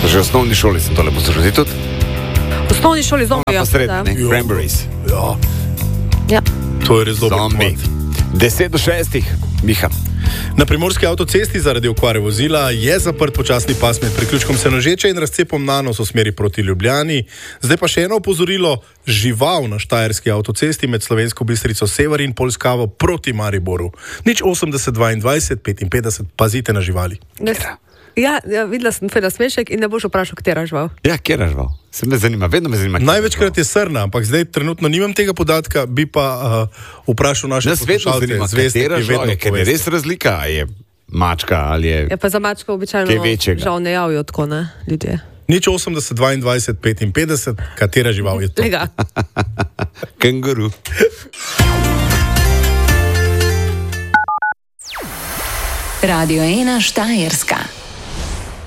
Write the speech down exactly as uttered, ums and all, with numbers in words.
Že v osnovni šoli sem tole poslušal. Tudi? V osnovni šoli zombi. Pa srednji, ne? Cranberries. Ja. Ja. To je res dobro. Zombi. Deset do šestih, Miha. Na primorski avtocesti zaradi okvare vozila je zaprt počasni pas med priključkom Senožeče in razcepom Nanos v smeri proti Ljubljani. Zdaj pa še eno opozorilo. Žival na štajerski avtocesti med Slovensko Bistrico Sever in Polskavo proti Mariboru. Nič osemdeset dvaindvajset petinpetdeset, pazite na živali. Ja, ja, videla sem tvoj nasmešek in ne boš vprašal, katera žival. Ja, katera žival? Se me zanima, vedno me zanima. Največkrat je srna, ampak zdaj trenutno nimam tega podatka, bi pa uh, vprašal naše poslušalce, katera žival je, ker je res razlika, a je mačka ali je... Ja, pa za mačko običajno žal ne javijo tako, ne, ljudje. Nič osemdeset dvaindvajset petinpetdeset, katera žival je to? Lega. Kenguru. Radio ena Štajerska.